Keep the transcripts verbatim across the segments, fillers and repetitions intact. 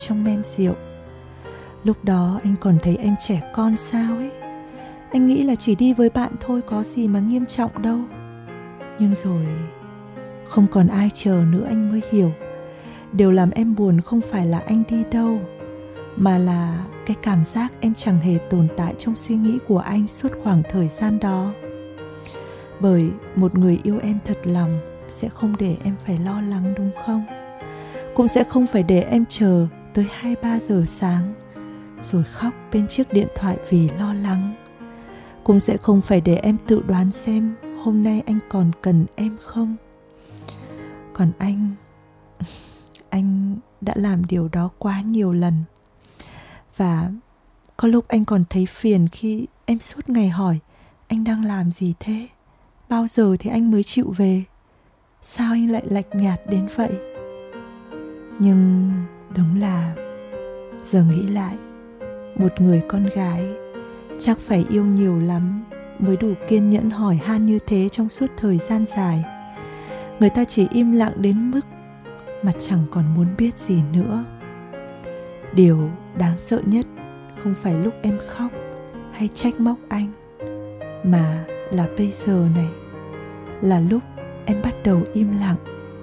trong men rượu. Lúc đó anh còn thấy em trẻ con sao ấy. Anh nghĩ là chỉ đi với bạn thôi, có gì mà nghiêm trọng đâu. Nhưng rồi không còn ai chờ nữa anh mới hiểu. Điều làm em buồn không phải là anh đi đâu, mà là cái cảm giác em chẳng hề tồn tại trong suy nghĩ của anh suốt khoảng thời gian đó. Bởi một người yêu em thật lòng sẽ không để em phải lo lắng, đúng không? Cũng sẽ không phải để em chờ tới hai ba giờ sáng rồi khóc bên chiếc điện thoại vì lo lắng. Cũng sẽ không phải để em tự đoán xem hôm nay anh còn cần em không. Còn anh, anh đã làm điều đó quá nhiều lần. Và có lúc anh còn thấy phiền khi em suốt ngày hỏi anh đang làm gì thế? Bao giờ thì anh mới chịu về? Sao anh lại lạnh nhạt đến vậy? Nhưng đúng là giờ nghĩ lại, một người con gái chắc phải yêu nhiều lắm mới đủ kiên nhẫn hỏi han như thế trong suốt thời gian dài. Người ta chỉ im lặng đến mức mà chẳng còn muốn biết gì nữa. Điều đáng sợ nhất không phải lúc em khóc hay trách móc anh, mà là bây giờ này, là lúc em bắt đầu im lặng.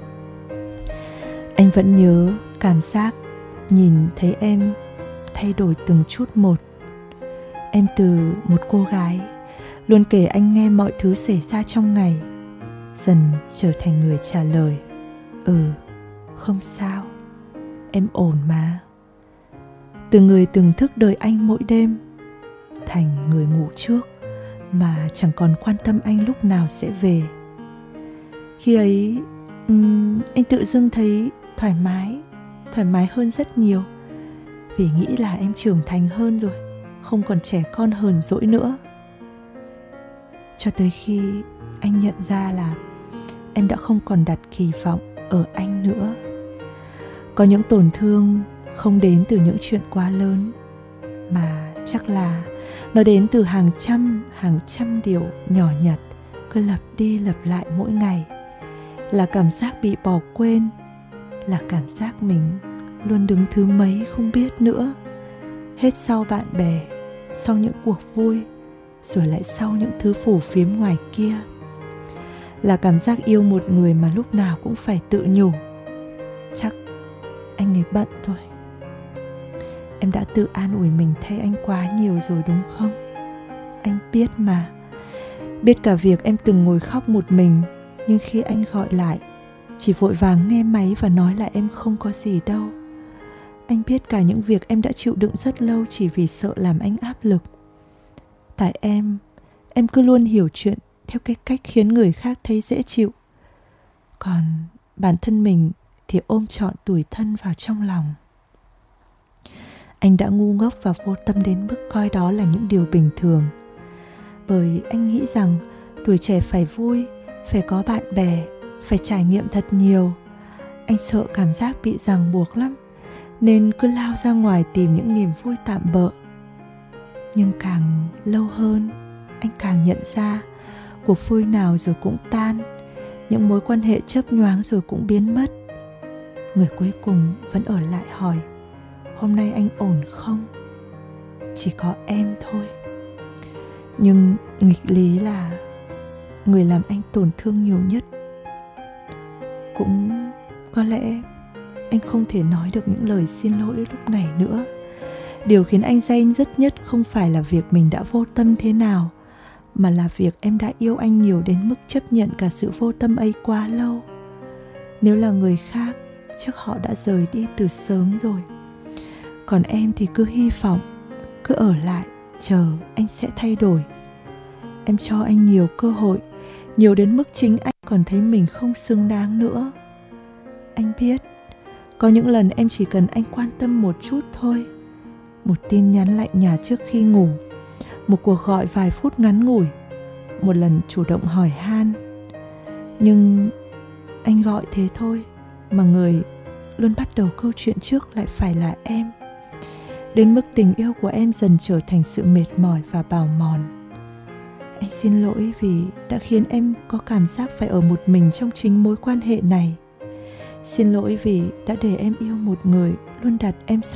Anh vẫn nhớ cảm giác nhìn thấy em thay đổi từng chút một. Em từ một cô gái luôn kể anh nghe mọi thứ xảy ra trong ngày, dần trở thành người trả lời: Ừ, không sao, em ổn mà. Từ người từng thức đợi anh mỗi đêm, thành người ngủ trước mà chẳng còn quan tâm anh lúc nào sẽ về. Khi ấy, um, anh tự dưng thấy thoải mái, thoải mái hơn rất nhiều, vì nghĩ là em trưởng thành hơn rồi, không còn trẻ con hờn dỗi nữa. Cho tới khi anh nhận ra là em đã không còn đặt kỳ vọng ở anh nữa. Có những tổn thương không đến từ những chuyện quá lớn, mà chắc là nó đến từ hàng trăm, hàng trăm điều nhỏ nhặt cứ lặp đi lặp lại mỗi ngày. Là cảm giác bị bỏ quên, là cảm giác mình luôn đứng thứ mấy không biết nữa, hết sau bạn bè, sau những cuộc vui, rồi lại sau những thứ phù phiếm ngoài kia. Là cảm giác yêu một người mà lúc nào cũng phải tự nhủ: Chắc anh ấy bận thôi. Em đã tự an ủi mình thay anh quá nhiều rồi đúng không? Anh biết mà. Biết cả việc em từng ngồi khóc một mình, nhưng khi anh gọi lại, chỉ vội vàng nghe máy và nói là em không có gì đâu. Anh biết cả những việc em đã chịu đựng rất lâu chỉ vì sợ làm anh áp lực. Tại em, em cứ luôn hiểu chuyện theo cái cách khiến người khác thấy dễ chịu. Còn bản thân mình thì ôm trọn tủi thân vào trong lòng. Anh đã ngu ngốc và vô tâm đến mức coi đó là những điều bình thường. Bởi anh nghĩ rằng tuổi trẻ phải vui, phải có bạn bè, phải trải nghiệm thật nhiều. Anh sợ cảm giác bị ràng buộc lắm, nên cứ lao ra ngoài tìm những niềm vui tạm bợ. Nhưng càng lâu hơn, anh càng nhận ra cuộc vui nào rồi cũng tan, những mối quan hệ chớp nhoáng rồi cũng biến mất. Người cuối cùng vẫn ở lại hỏi: Hôm nay anh ổn không? Chỉ có em thôi. Nhưng nghịch lý là người làm anh tổn thương nhiều nhất cũng có lẽ anh không thể nói được những lời xin lỗi lúc này nữa. Điều khiến anh day dứt nhất không phải là việc mình đã vô tâm thế nào, mà là việc em đã yêu anh nhiều đến mức chấp nhận cả sự vô tâm ấy quá lâu. Nếu là người khác, chắc họ đã rời đi từ sớm rồi. Còn em thì cứ hy vọng, cứ ở lại, chờ anh sẽ thay đổi. Em cho anh nhiều cơ hội, nhiều đến mức chính anh còn thấy mình không xứng đáng nữa. Anh biết, có những lần em chỉ cần anh quan tâm một chút thôi. Một tin nhắn lạnh nhạt trước khi ngủ, một cuộc gọi vài phút ngắn ngủi, một lần chủ động hỏi han. Nhưng anh gọi thế thôi, mà người luôn bắt đầu câu chuyện trước lại phải là em. Đến mức tình yêu của em dần trở thành sự mệt mỏi và bào mòn. Anh xin lỗi vì đã khiến em có cảm giác phải ở một mình trong chính mối quan hệ này. Xin lỗi vì đã để em yêu một người luôn đặt em sau